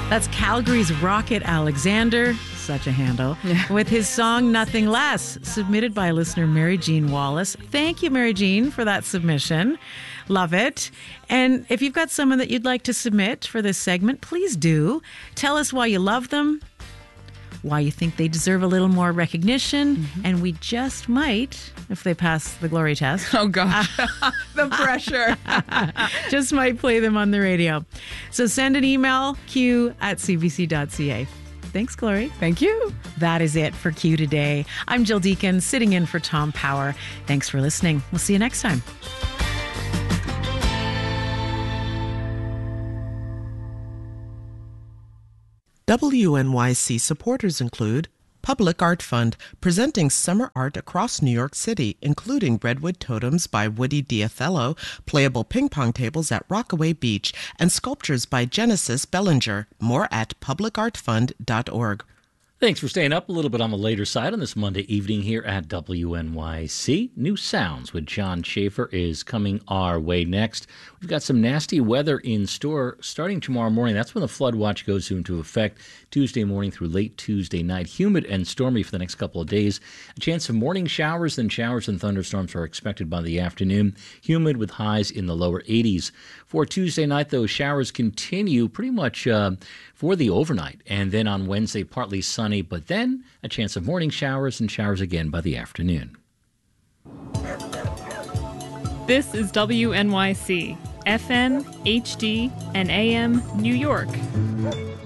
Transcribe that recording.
That's Calgary's Rocket Alexander, such a handle, with his song Nothing Less, submitted by listener Mary Jean Wallace. Thank you, Mary Jean, for that submission. Love it. And if you've got someone that you'd like to submit for this segment, please do. Tell us why you love them, why you think they deserve a little more recognition, and we just might, if they pass the glory test. Oh, gosh. The pressure. Just might play them on the radio. So send an email, q@cbc.ca. Thanks, Glory. Thank you. That is it for Q today. I'm Jill Deacon, sitting in for Tom Power. Thanks for listening. We'll see you next time. WNYC supporters include Public Art Fund, presenting summer art across New York City, including Redwood Totems by Woody Diathello, playable ping pong tables at Rockaway Beach, and sculptures by Genesis Bellinger. More at publicartfund.org. Thanks for staying up a little bit on the later side on this Monday evening here at WNYC. New Sounds with John Schaefer is coming our way next. We've got some nasty weather in store starting tomorrow morning. That's when the flood watch goes into effect, Tuesday morning through late Tuesday night. Humid and stormy for the next couple of days. A chance of morning showers, then showers and thunderstorms are expected by the afternoon. Humid with highs in the lower 80s. For Tuesday night, those showers continue pretty much for the overnight. And then on Wednesday, partly sunny, but then a chance of morning showers and showers again by the afternoon. This is WNYC, FM, HD, and AM, New York.